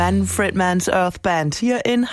Manfred Mann's Earth Band hier in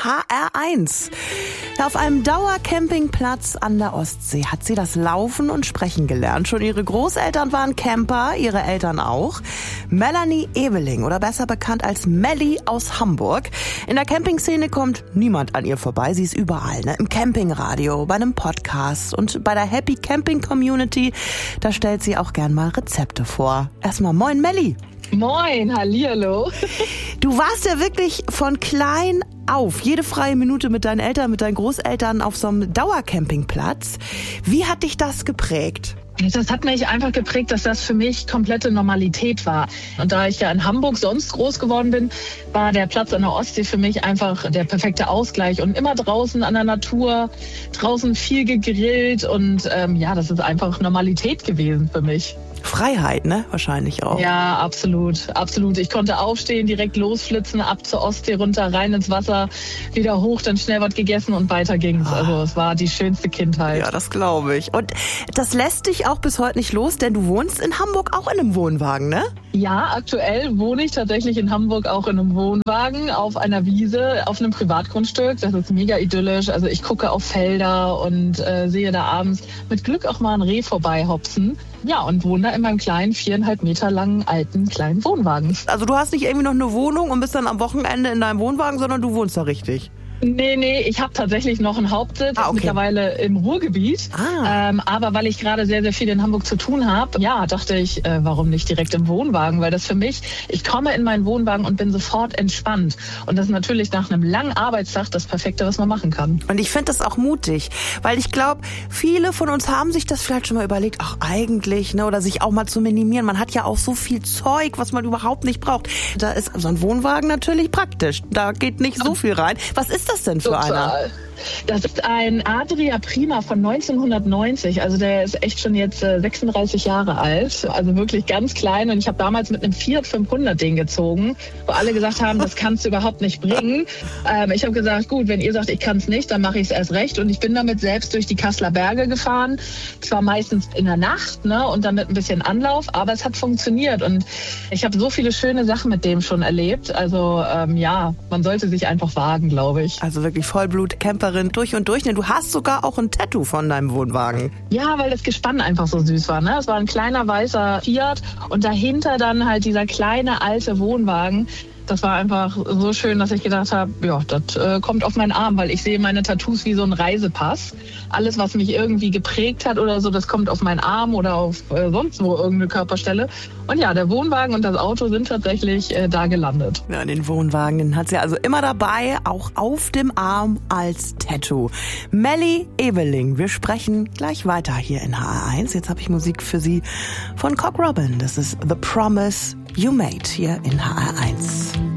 HR1. Auf einem Dauercampingplatz an der Ostsee hat sie das Laufen und Sprechen gelernt. Schon ihre Großeltern waren Camper, ihre Eltern auch. Melanie Ebeling, oder besser bekannt als Melli aus Hamburg. In der Campingszene kommt niemand an ihr vorbei. Sie ist überall, ne? Im Campingradio, bei einem Podcast und bei der Happy Camping Community. Da stellt sie auch gern mal Rezepte vor. Erstmal moin Melli. Moin, hallihallo. Du warst ja wirklich von klein auf, jede freie Minute mit deinen Eltern, mit deinen Großeltern auf so einem Dauercampingplatz. Wie hat dich das geprägt? Das hat mich einfach geprägt, dass das für mich komplette Normalität war. Und da ich ja in Hamburg sonst groß geworden bin, war der Platz an der Ostsee für mich einfach der perfekte Ausgleich. Und immer draußen an der Natur, draußen viel gegrillt und das ist einfach Normalität gewesen für mich. Freiheit, ne? Wahrscheinlich auch. Ja, absolut, absolut. Ich konnte aufstehen, direkt losflitzen, ab zur Ostsee, runter, rein ins Wasser, wieder hoch, dann schnell was gegessen und weiter ging's. Also es war die schönste Kindheit. Ja, das glaube ich. Und das lässt dich auch bis heute nicht los, denn du wohnst in Hamburg auch in einem Wohnwagen, ne? Ja, aktuell wohne ich tatsächlich in Hamburg auch in einem Wohnwagen auf einer Wiese, auf einem Privatgrundstück. Das ist mega idyllisch. Also ich gucke auf Felder und sehe da abends mit Glück auch mal ein Reh vorbeihopsen. Ja, und wohne da in meinem kleinen, 4,5 Meter langen, alten, kleinen Wohnwagen. Also du hast nicht irgendwie noch eine Wohnung und bist dann am Wochenende in deinem Wohnwagen, sondern du wohnst da richtig? Nee, ich habe tatsächlich noch einen Hauptsitz, mittlerweile im Ruhrgebiet. Aber weil ich gerade sehr, sehr viel in Hamburg zu tun habe, dachte ich, warum nicht direkt im Wohnwagen? Weil das für mich, ich komme in meinen Wohnwagen und bin sofort entspannt. Und das ist natürlich nach einem langen Arbeitstag das Perfekte, was man machen kann. Und ich finde das auch mutig, weil ich glaube, viele von uns haben sich das vielleicht schon mal überlegt, ach eigentlich, ne, oder sich auch mal zu minimieren. Man hat ja auch so viel Zeug, was man überhaupt nicht braucht. Da ist so ein Wohnwagen natürlich praktisch. Da geht nicht so viel rein. Was ist das denn für einer? Das ist ein Adria Prima von 1990. Also der ist echt schon jetzt 36 Jahre alt. Also wirklich ganz klein. Und ich habe damals mit einem Fiat 500 den gezogen, wo alle gesagt haben, das kannst du überhaupt nicht bringen. Ich habe gesagt, gut, wenn ihr sagt, ich kann es nicht, dann mache ich es erst recht. Und ich bin damit selbst durch die Kasseler Berge gefahren. Zwar meistens in der Nacht, ne, und dann mit ein bisschen Anlauf, aber es hat funktioniert. Und ich habe so viele schöne Sachen mit dem schon erlebt. Also man sollte sich einfach wagen, glaube ich. Also wirklich Vollblut-Camperin durch und durch. Du hast sogar auch ein Tattoo von deinem Wohnwagen. Ja, weil das Gespann einfach so süß war. Ne? Es war ein kleiner weißer Fiat und dahinter dann halt dieser kleine alte Wohnwagen. Das war einfach so schön, dass ich gedacht habe, ja, das kommt auf meinen Arm, weil ich sehe meine Tattoos wie so ein Reisepass. Alles, was mich irgendwie geprägt hat oder so, das kommt auf meinen Arm oder auf sonst wo irgendeine Körperstelle. Und ja, der Wohnwagen und das Auto sind tatsächlich da gelandet. Ja, den Wohnwagen, den hat sie also immer dabei, auch auf dem Arm als Tattoo. Melli Ebeling, wir sprechen gleich weiter hier in HR1. Jetzt habe ich Musik für Sie von Cock Robin. Das ist The Promise You Made hier in HR1.